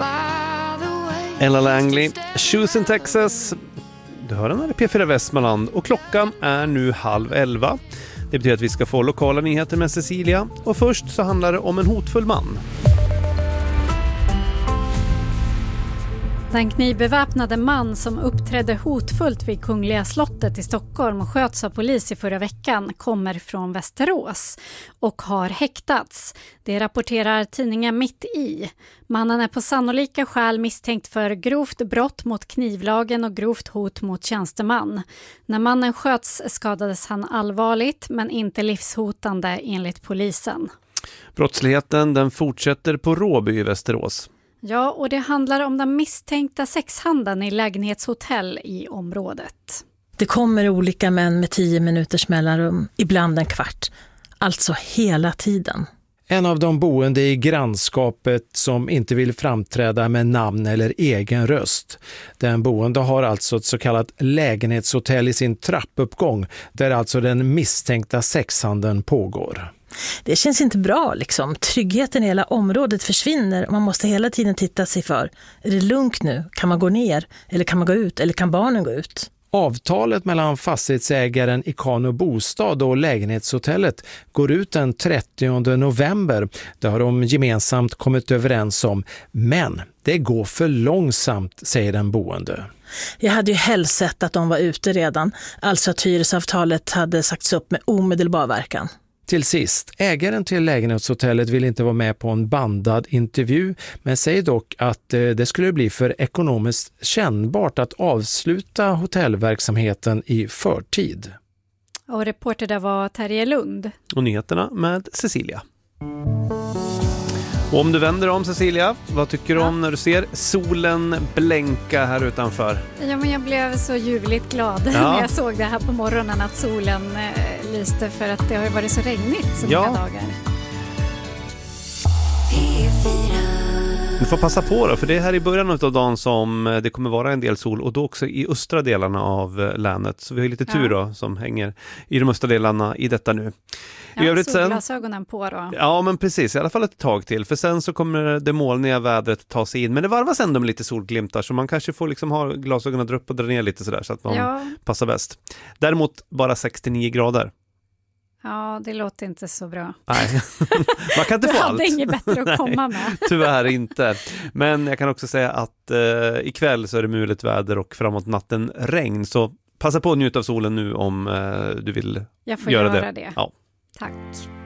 Ella Langley, Shoes in Texas. Du hör den här i P4 Västmanland och klockan är nu 10:30. Det betyder att vi ska få lokala nyheter med Cecilia. Och först så handlar det om en hotfull man. Den knivbeväpnade man som uppträdde hotfullt vid Kungliga slottet i Stockholm och sköts av polis i förra veckan kommer från Västerås och har häktats. Det rapporterar tidningen Mitt i. Mannen är på sannolika skäl misstänkt för grovt brott mot knivlagen och grovt hot mot tjänsteman. När mannen sköts skadades han allvarligt men inte livshotande enligt polisen. Brottsligheten den fortsätter på Råby i Västerås. Ja, och det handlar om den misstänkta sexhandeln i lägenhetshotell i området. Det kommer olika män med 10 minuters mellanrum, ibland en kvart. Alltså hela tiden. En av de boende i grannskapet som inte vill framträda med namn eller egen röst. Den boende har alltså ett så kallat lägenhetshotell i sin trappuppgång där alltså den misstänkta sexhandeln pågår. Det känns inte bra liksom. Tryggheten i hela området försvinner och man måste hela tiden titta sig för. Är det lugnt nu? Kan man gå ner? Eller kan man gå ut? Eller kan barnen gå ut? Avtalet mellan fastighetsägaren Ikano Bostad och lägenhetshotellet går ut den 30 november. Det har de gemensamt kommit överens om. Men det går för långsamt, säger den boende. Jag hade ju helst sett att de var ute redan. Alltså att hyresavtalet hade sagts upp med omedelbar verkan. Till sist, ägaren till lägenhetshotellet vill inte vara med på en bandad intervju men säger dock att det skulle bli för ekonomiskt kännbart att avsluta hotellverksamheten i förtid. Och reporter där var Terje Lund. Och nyheterna med Cecilia. Och om du vänder om Cecilia, vad tycker du om när du ser solen blänka här utanför? Ja, men jag blev så ljuvligt glad när jag såg det här på morgonen att solen lyste för att det har ju varit så regnigt så många dagar. Du får passa på då, för det är här i början av dagen som det kommer vara en del sol och då också i östra delarna av länet. Så vi har lite tur då som hänger i de östra delarna i detta nu. I övrigt solglasögonen på då. Ja, men precis. I alla fall ett tag till. För sen så kommer det molniga vädret ta sig in. Men det varvas ändå med lite solglimtar så man kanske får liksom ha glasögonen dra upp och dra ner lite sådär så att man passar bäst. Däremot bara 69 grader. Ja, det låter inte så bra. Nej, man kan inte få allt. Du hade inget bättre att komma med. Tyvärr inte. Men jag kan också säga att ikväll så är det mulet väder och framåt natten regn. Så passa på att njuta av solen nu om du vill jag får göra det. det. Ja. Tack.